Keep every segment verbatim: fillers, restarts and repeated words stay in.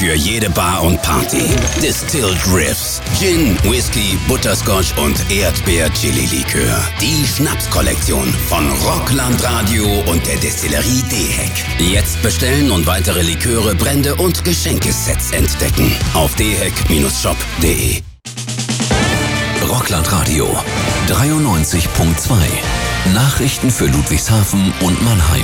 für jede Bar und Party. Distilled Riffs, Gin, Whisky, Butterscotch und Erdbeer-Chili-Likör. Die Schnapskollektion von Rockland Radio und der Destillerie Deheck. Jetzt bestellen und weitere Liköre, Brände und Geschenkesets entdecken auf deheck Shop punkt de. Rockland Radio dreiundneunzig Komma zwei. Nachrichten für Ludwigshafen und Mannheim.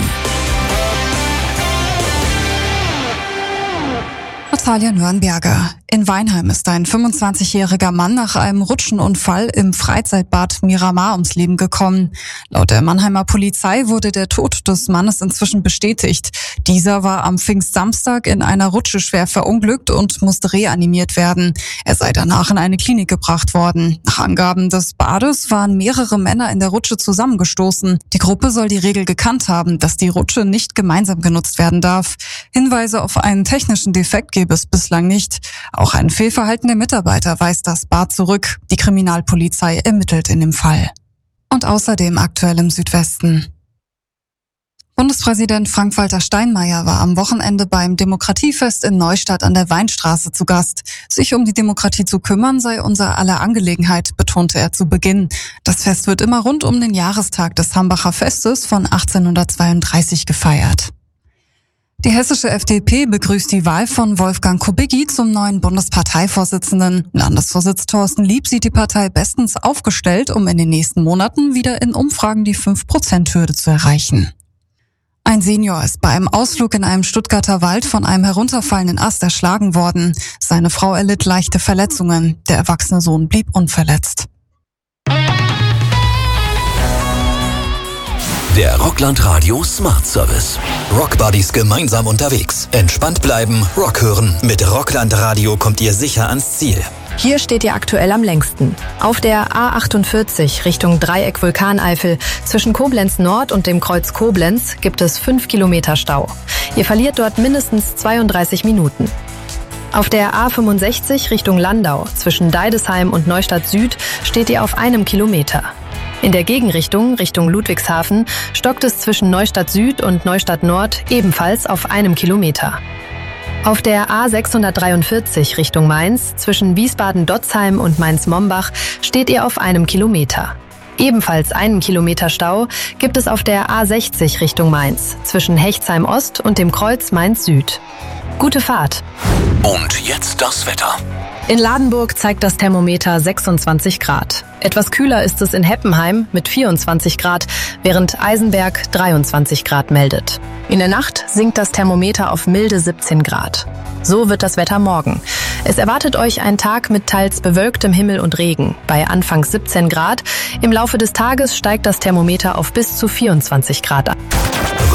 Natalia Nürnberger. In Weinheim ist ein fünfundzwanzigjähriger Mann nach einem Rutschenunfall im Freizeitbad Miramar ums Leben gekommen. Laut der Mannheimer Polizei wurde der Tod des Mannes inzwischen bestätigt. Dieser war am Pfingstsamstag in einer Rutsche schwer verunglückt und musste reanimiert werden. Er sei danach in eine Klinik gebracht worden. Nach Angaben des Bades waren mehrere Männer in der Rutsche zusammengestoßen. Die Gruppe soll die Regel gekannt haben, dass die Rutsche nicht gemeinsam genutzt werden darf. Hinweise auf einen technischen Defekt gäbe es bislang nicht. Auch ein Fehlverhalten der Mitarbeiter weist das Bad zurück. Die Kriminalpolizei ermittelt in dem Fall. Und außerdem aktuell im Südwesten. Bundespräsident Frank-Walter Steinmeier war am Wochenende beim Demokratiefest in Neustadt an der Weinstraße zu Gast. Sich um die Demokratie zu kümmern sei unser aller Angelegenheit, betonte er zu Beginn. Das Fest wird immer rund um den Jahrestag des Hambacher Festes von achtzehnhundertzweiunddreißig gefeiert. Die hessische F D P begrüßt die Wahl von Wolfgang Kubicki zum neuen Bundesparteivorsitzenden. Landesvorsitz Thorsten Lieb sieht die Partei bestens aufgestellt, um in den nächsten Monaten wieder in Umfragen die fünf Prozent Hürde zu erreichen. Ein Senior ist bei einem Ausflug in einem Stuttgarter Wald von einem herunterfallenden Ast erschlagen worden. Seine Frau erlitt leichte Verletzungen. Der erwachsene Sohn blieb unverletzt. Der Rockland Radio Smart Service. Rockbuddies gemeinsam unterwegs. Entspannt bleiben, Rock hören. Mit Rockland Radio kommt ihr sicher ans Ziel. Hier steht ihr aktuell am längsten. Auf der A achtundvierzig Richtung Dreieck Vulkaneifel zwischen Koblenz Nord und dem Kreuz Koblenz gibt es fünf Kilometer Stau. Ihr verliert dort mindestens zweiunddreißig Minuten. Auf der A fünfundsechzig Richtung Landau zwischen Deidesheim und Neustadt Süd steht ihr auf einem Kilometer. In der Gegenrichtung, Richtung Ludwigshafen, stockt es zwischen Neustadt Süd und Neustadt Nord ebenfalls auf einem Kilometer. Auf der A sechshundertdreiundvierzig Richtung Mainz zwischen Wiesbaden-Dotzheim und Mainz-Mombach steht ihr auf einem Kilometer. Ebenfalls einen Kilometer Stau gibt es auf der A sechzig Richtung Mainz zwischen Hechtsheim Ost und dem Kreuz Mainz Süd. Gute Fahrt! Und jetzt das Wetter. In Ladenburg zeigt das Thermometer sechsundzwanzig Grad. Etwas kühler ist es in Heppenheim mit vierundzwanzig Grad, während Eisenberg dreiundzwanzig Grad meldet. In der Nacht sinkt das Thermometer auf milde siebzehn Grad. So wird das Wetter morgen. Es erwartet euch ein Tag mit teils bewölktem Himmel und Regen. Bei anfangs siebzehn Grad. Im Laufe des Tages steigt das Thermometer auf bis zu vierundzwanzig Grad an.